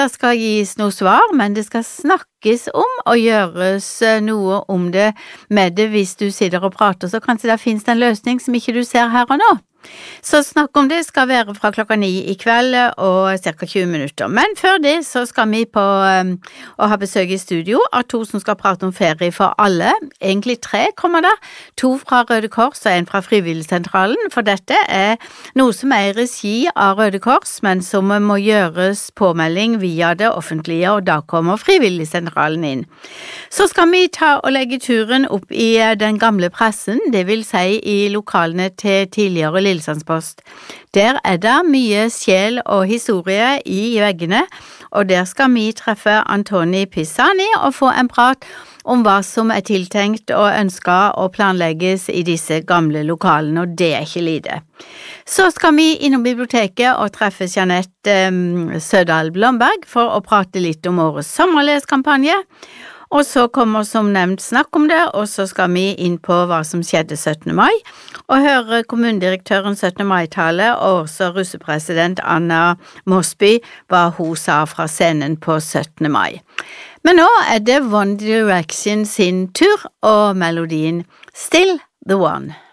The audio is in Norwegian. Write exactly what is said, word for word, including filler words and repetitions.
det skal gis noe svar, men det skal snakkes om og gjøres noe om det med det hvis du sitter og prater, så kanskje det finnes en løsning som ikke du ser her og nå. Så snakk om det skal være fra klokka ni i kveld og cirka tjue minutter. Men før det så skal vi på um, å ha besøk i studio av to som skal prate om ferie for alle. Egentlig tre kommer det. To fra Røde Kors og en fra Frivilligsentralen, for dette er noe som er i regi av Røde Kors, men som må gjøres påmelding via det offentlige, og da kommer Frivilligsentralen inn. Så skal vi ta og legge turen opp i den gamle pressen, det vil si i lokalene til tidligere Lillesandspost. Der er det mye sjel og historie i veggene, og der skal vi treffe Antoni Pisani og få en prat om hva som er tiltenkt og ønsket å planlegges i disse gamle lokalene, og det er ikke lite. Så skal vi innom biblioteket og treffe Jeanette um, Sødal Blomberg for å prate litt om årets sommerleskampanje. Og så kommer som nevnt snakk om det, og så skal vi inn på hva som skjedde syttende mai, og høre kommunedirektøren syttende mai-tale, og også russepresident Anna Mosby, hva hun sa fra scenen på syttende mai. Men nå er det One Direction sin tur, og melodien Still the One.